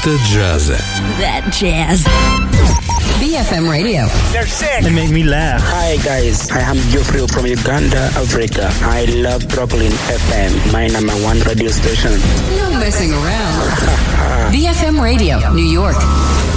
Это jazz. That jazz. BFM Radio. They're sick. They make me laugh. Hi guys, I am Geoffrey from Uganda, Africa. I love Brooklyn FM, my number one radio station. No messing around. BFM Radio, New York.